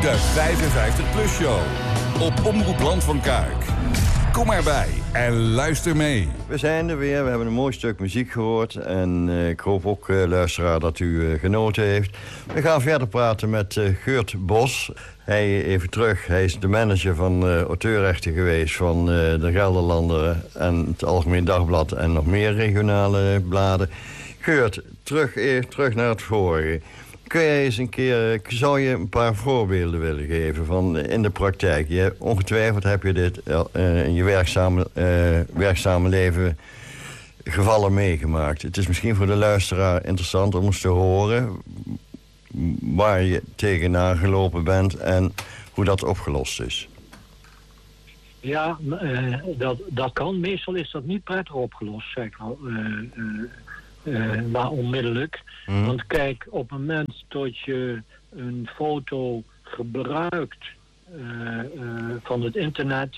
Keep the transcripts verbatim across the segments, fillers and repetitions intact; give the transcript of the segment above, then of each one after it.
De vijfenvijftig plus show op Omroep Land van Kuik. Kom erbij en luister mee. We zijn er weer, we hebben een mooi stuk muziek gehoord. En uh, ik hoop ook, uh, luisteraar, dat u uh, genoten heeft. We gaan verder praten met uh, Geurt Bos. Hij, even terug, hij is de manager van uh, auteurrechten geweest... van uh, de Gelderlander en het Algemeen Dagblad... en nog meer regionale bladen. Geurt, terug, even terug naar het vorige. Kun jij eens een keer, zou je een paar voorbeelden willen geven van in de praktijk? Je, ongetwijfeld heb je dit uh, in je werkzame, uh, werkzame leven gevallen meegemaakt. Het is misschien voor de luisteraar interessant om eens te horen waar je tegenaan gelopen bent en hoe dat opgelost is. Ja, uh, dat, dat kan. Meestal is dat niet prettig opgelost, zeg ik al. Uh, uh, Uh, maar onmiddellijk. Mm. Want kijk, op het moment dat je een foto gebruikt uh, uh, van het internet,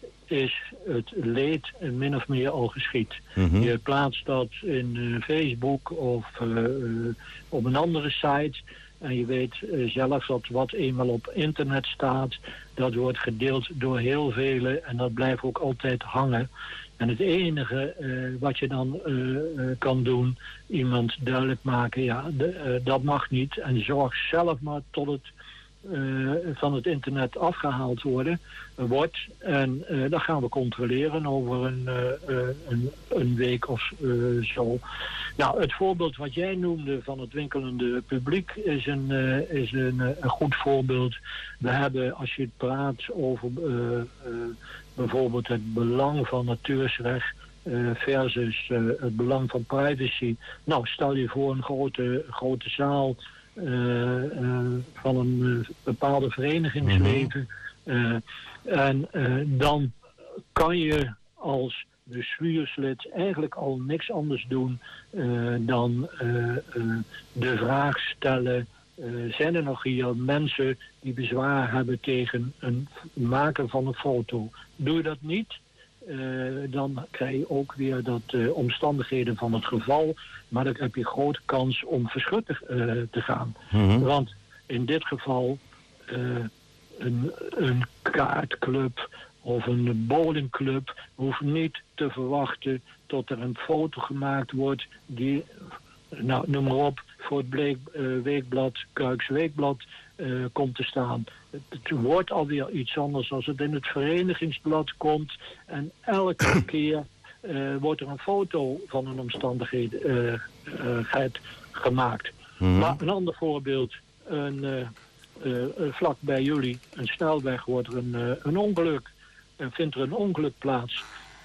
is het leed min of meer al geschied. Mm-hmm. Je plaatst dat in uh, Facebook of uh, uh, op een andere site en je weet uh, zelf dat wat eenmaal op internet staat, dat wordt gedeeld door heel velen en dat blijft ook altijd hangen. En het enige uh, wat je dan uh, uh, kan doen, iemand duidelijk maken, ja, de, uh, dat mag niet. En zorg zelf maar tot het uh, van het internet afgehaald worden, uh, wordt. En uh, dat gaan we controleren over een, uh, uh, een, een week of uh, zo. Nou, het voorbeeld wat jij noemde van het winkelende publiek is een, uh, is een, uh, een goed voorbeeld. We hebben, als je het praat over uh, uh, bijvoorbeeld het belang van auteursrecht uh, versus uh, het belang van privacy. Nou, stel je voor een grote, grote zaal uh, uh, van een uh, bepaalde verenigingsleven. Uh, en uh, dan kan je als bestuurslid eigenlijk al niks anders doen uh, dan uh, uh, de vraag stellen: Uh, zijn er nog hier mensen die bezwaar hebben tegen een maken van een foto? Doe je dat niet, uh, dan krijg je ook weer dat uh, omstandigheden van het geval, maar dan heb je grote kans om verschut te, uh, te gaan. Mm-hmm. Want in dit geval uh, een, een kaartclub of een bowlingclub hoeft niet te verwachten tot er een foto gemaakt wordt die, nou, noem maar op, voor het bleek, uh, weekblad, Kuiks Weekblad, uh, komt te staan. Het, het wordt alweer iets anders als het in het verenigingsblad komt. En elke keer uh, wordt er een foto van een omstandigheid uh, uh, gemaakt. Mm-hmm. Maar een ander voorbeeld, een, uh, uh, vlak bij jullie, een snelweg, wordt er een, uh, een ongeluk. En vindt er een ongeluk plaats.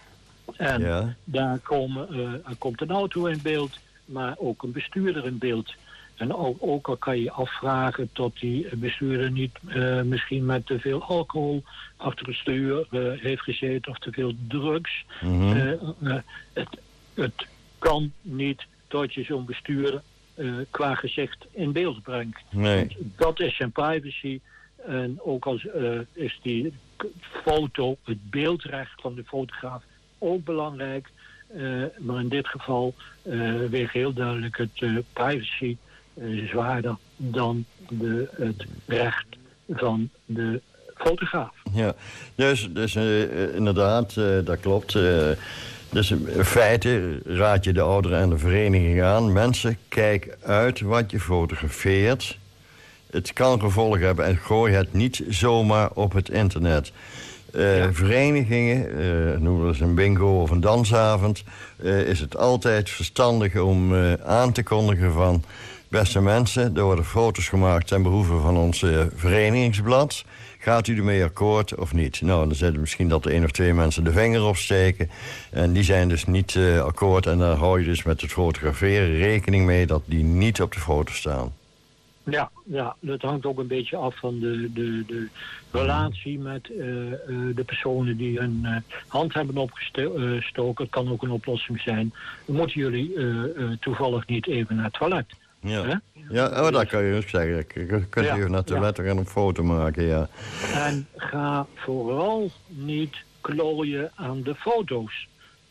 En ja. daar komen, uh, er komt een auto in beeld, maar ook een bestuurder in beeld. En ook, ook al kan je je afvragen tot die bestuurder niet uh, misschien met te veel alcohol achter het stuur uh, heeft gezeten of te veel drugs. Mm-hmm. Uh, uh, het, het kan niet dat je zo'n bestuurder uh, qua gezicht in beeld brengt. Nee. Dat is zijn privacy. En ook als uh, is die foto, het beeldrecht van de fotograaf ook belangrijk. Uh, maar in dit geval uh, weegt heel duidelijk het uh, privacy uh, zwaarder dan de, het recht van de fotograaf. Ja, dus, dus uh, inderdaad, uh, dat klopt. Uh, dus in feite raad je de ouderen en de vereniging aan: mensen, kijk uit wat je fotografeert. Het kan gevolgen hebben en gooi het niet zomaar op het internet. Uh, ja. Verenigingen, uh, noemen we eens een bingo of een dansavond, uh, is het altijd verstandig om uh, aan te kondigen van: beste mensen, er worden foto's gemaakt ten behoeve van ons uh, verenigingsblad. Gaat u ermee akkoord of niet? Nou, dan zitten misschien dat er één of twee mensen de vinger opsteken. En die zijn dus niet uh, akkoord. En dan hou je dus met het fotograferen rekening mee dat die niet op de foto staan. Ja, ja, dat hangt ook een beetje af van de, de, de relatie met uh, uh, de personen die hun uh, hand hebben opgestoken. Het kan ook een oplossing zijn. Moeten jullie uh, uh, toevallig niet even naar het toilet? Ja, He? ja oh, dat kan je ook zeggen. Je kunt ja, even naar het toilet ja. en een foto maken, ja. En ga vooral niet klooien aan de foto's.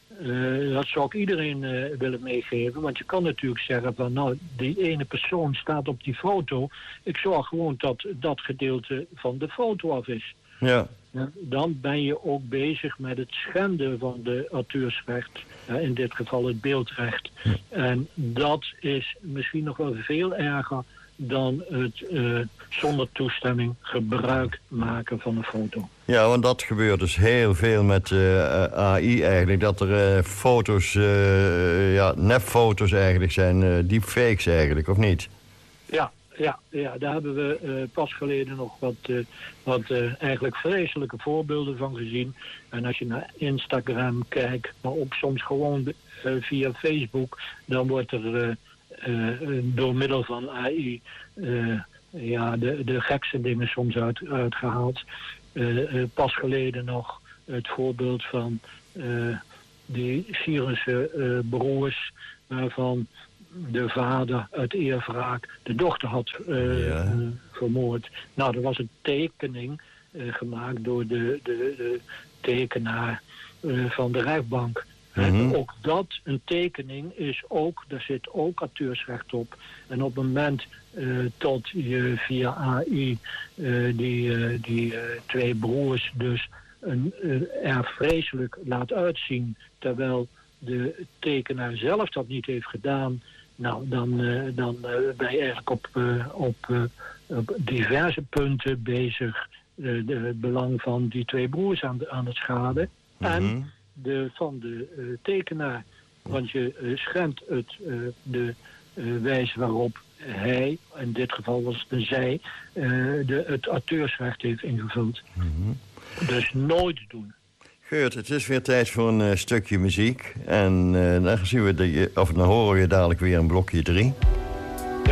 Uh, dat zou ik iedereen uh, willen meegeven. Want je kan natuurlijk zeggen van nou, die ene persoon staat op die foto. Ik zorg gewoon dat dat gedeelte van de foto af is. Ja. Dan ben je ook bezig met het schenden van de auteursrecht. Uh, in dit geval het beeldrecht. En dat is misschien nog wel veel erger dan het uh, zonder toestemming gebruik maken van een foto. Ja, want dat gebeurt dus heel veel met uh, A I eigenlijk. Dat er uh, foto's, uh, ja, nepfoto's eigenlijk zijn, uh, deepfakes eigenlijk, of niet? Ja, ja, ja daar hebben we uh, pas geleden nog wat, uh, wat uh, eigenlijk vreselijke voorbeelden van gezien. En als je naar Instagram kijkt, maar ook soms gewoon uh, via Facebook, dan wordt er uh, uh, door middel van A I uh, ja, de, de gekste dingen soms uit, uitgehaald. Uh, uh, pas geleden nog het voorbeeld van uh, die Syrische uh, broers, waarvan de vader uit eerwraak de dochter had uh, ja. uh, vermoord. Nou, er was een tekening uh, gemaakt door de, de, de tekenaar uh, van de rechtbank. Mm-hmm. En ook dat, een tekening, is ook, daar zit ook auteursrecht op. En op het moment uh, dat je via A I uh, die, uh, die uh, twee broers dus een, uh, er vreselijk laat uitzien, terwijl de tekenaar zelf dat niet heeft gedaan, nou, dan, uh, dan uh, ben je eigenlijk op, uh, op, uh, op diverse punten bezig uh, de, het belang van die twee broers aan, de, aan het schaden. Mm-hmm. En de, van de uh, tekenaar. Want je uh, schendt het, uh, de uh, wijze waarop hij, in dit geval was het een zij, uh, de, het auteursrecht heeft ingevuld. Mm-hmm. Dus nooit doen. Geurt, het is weer tijd voor een uh, stukje muziek. En uh, dan zien we, de, of dan horen we dadelijk weer een blokje drie.